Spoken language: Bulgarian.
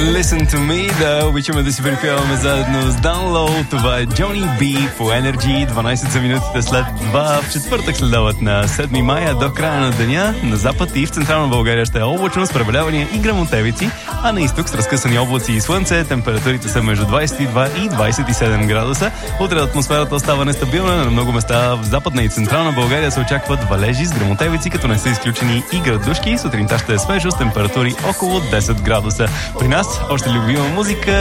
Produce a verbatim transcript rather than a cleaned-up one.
Listen to me, да обичаме да си припяваме заедно с Download. Това е Johnny B по Energy. дванайсет за минутите след два, в четвъртък следобед на седми май до края на деня. На запад и в централна България ще е облачно с пребелявания и гръмотевици, а на изток с разкъсани облаци и слънце. Температурите са между двайсет и два и двайсет и седем градуса. Утре атмосферата остава нестабилна. На много места в западна и централна България се очакват валежи с гръмотевици, като не са изключени и градушки. Сутринта ще е свежо с температури около десет градуса. При нас още любима музика